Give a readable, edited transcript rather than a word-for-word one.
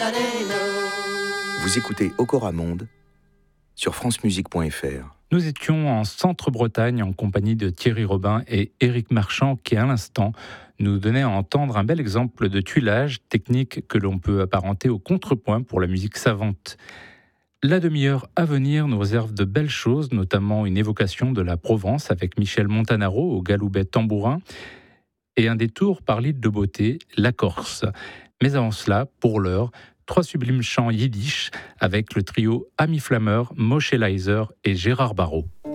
Vous écoutez Okora Monde sur francemusique.fr. Nous étions en Centre-Bretagne en compagnie de Thierry Robin et Éric Marchand qui, à l'instant, nous donnaient à entendre un bel exemple de tuilage, technique que l'on peut apparenter au contrepoint pour la musique savante. La demi-heure à venir nous réserve de belles choses, notamment une évocation de la Provence avec Michel Montanaro au galoubet tambourin et un détour par l'île de beauté, la Corse. Mais avant cela, pour l'heure, 3 sublimes chants yiddish avec le trio Ami Flammer, Moshe Leiser et Gérard Barrault.